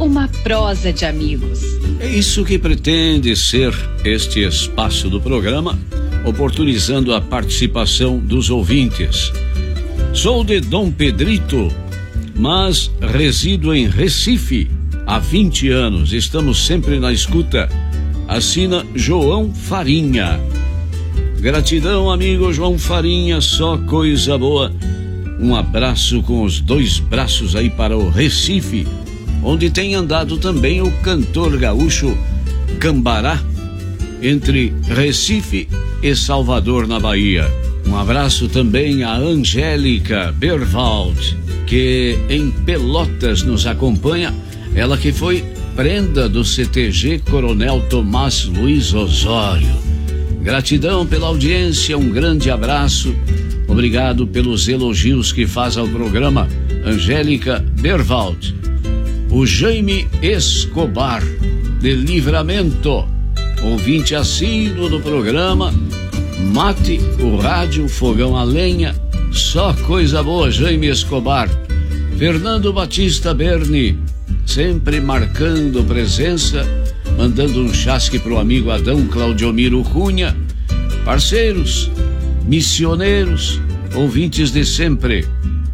uma prosa de amigos. É isso que pretende ser este espaço do programa, oportunizando a participação dos ouvintes. Sou de Dom Pedrito, mas resido em Recife há 20 anos. Estamos sempre na escuta. Assina João Farinha. Gratidão, amigo João Farinha, só coisa boa. Um abraço com os dois braços aí para o Recife, onde tem andado também o cantor gaúcho Cambará, entre Recife e Salvador, na Bahia. Um abraço também a Angélica Berwald, que em Pelotas nos acompanha, ela que foi prenda do CTG Coronel Tomás Luiz Osório. Gratidão pela audiência, um grande abraço, obrigado pelos elogios que faz ao programa, Angélica Berwald. O Jaime Escobar, de Livramento, ouvinte assíduo do programa, mate o rádio, fogão a lenha, só coisa boa, Jaime Escobar. Fernando Batista Berni, sempre marcando presença, mandando um chasque pro amigo Adão Claudiomiro Cunha. Parceiros, missioneiros, ouvintes de sempre.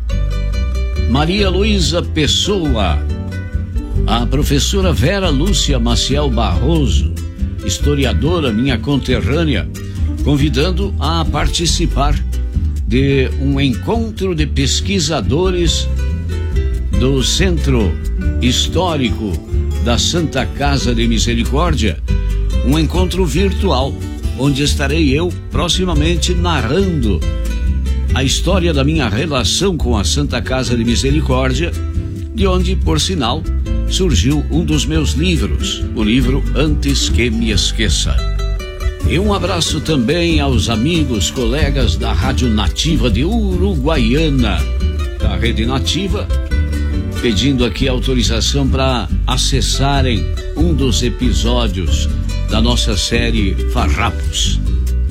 Maria Luísa Pessoa, a professora Vera Lúcia Maciel Barroso, historiadora minha conterrânea, convidando a participar de um encontro de pesquisadores do Centro Histórico da Santa Casa de Misericórdia, um encontro virtual, onde estarei eu proximamente narrando a história da minha relação com a Santa Casa de Misericórdia, de onde, por sinal, surgiu um dos meus livros, o livro Antes que Me Esqueça. E um abraço também aos amigos, colegas da Rádio Nativa de Uruguaiana, da Rede Nativa, pedindo aqui autorização para acessarem um dos episódios da nossa série Farrapos.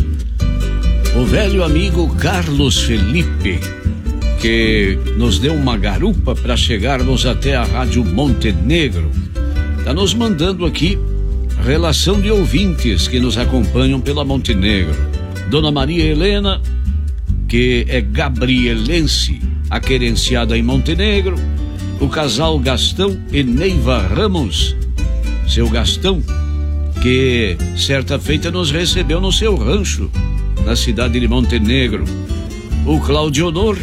O velho amigo Carlos Felipe, que nos deu uma garupa para chegarmos até a Rádio Montenegro, está nos mandando aqui relação de ouvintes que nos acompanham pela Montenegro. Dona Maria Helena, que é gabrielense, aquerenciada em Montenegro. O casal Gastão e Neiva Ramos, seu Gastão, que certa feita nos recebeu no seu rancho, na cidade de Montenegro. O Claudionor.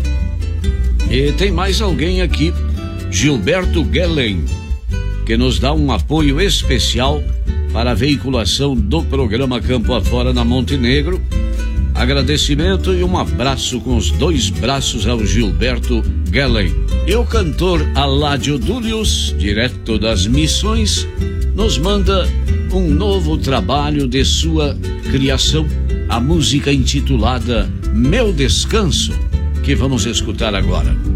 E tem mais alguém aqui, Gilberto Gellen, que nos dá um apoio especial para a veiculação do programa Campo Afora na Montenegro. Agradecimento e um abraço com os dois braços ao Gilberto Gellen. E o cantor Aládio Dúlios, direto das Missões, nos manda um novo trabalho de sua criação, a música intitulada Meu Descanso, que vamos escutar agora.